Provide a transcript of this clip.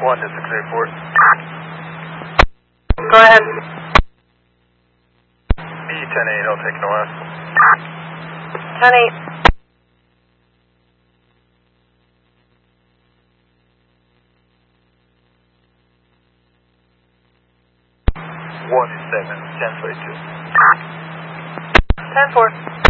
1 to 684. Go ahead. B-10-8, I'll take no S. 10-8. One 7, 10-2. 10-4.